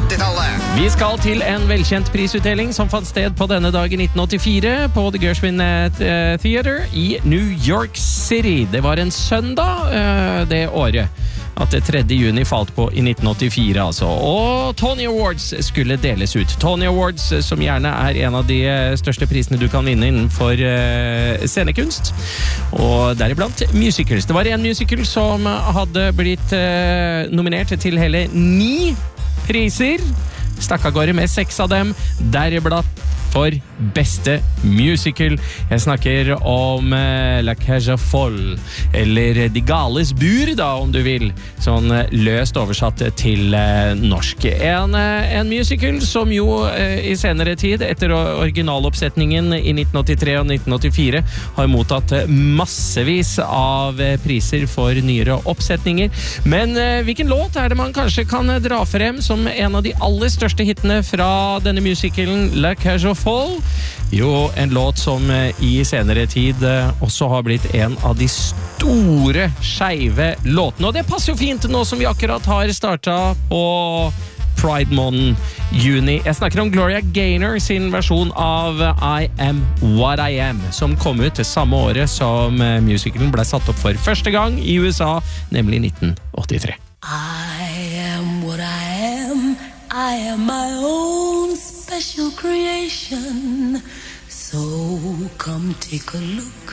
80-tallet. Vi skal til en velkjent prisutdeling som fant sted på denne dag i 1984 på The Gershwin Theater i New York City. Det var en søndag det året at 3. juni falt på i 1984 altså. Og Tony Awards skulle deles ut. Tony Awards som gjerne er en av de største prisene du kan vinne innenfor scenekunst. Og deriblant musicals. Det var en musical som hadde blitt nominert til hele 9 priser. Stakk av gårde med 6 av dem, deriblant for beste musical. Jeg snakker om La Cage aux Folles, eller De Gales Bur, da, om du vil. Sånn løst oversatt til norsk. En musical som jo i senere tid, etter originaloppsetningen i 1983 og 1984, har mottatt massevis av priser for nyere oppsetninger. Men hvilken låt er det man kanskje kan dra frem som en av de aller største hitene fra denne musicalen La Cage aux Folles? Jo, en låt som i senere tid også har blitt en av de store, skeive låtene. Og det passer jo fint nå som vi akkurat har startet på Pride Måneden, juni. Jeg snakker om Gloria Gaynor sin versjon av I Am What I Am, som kom ut til samme året som musicalen ble satt opp for første gang i USA, nemlig 1983. I am what I am. I am my own special creation. So come take a look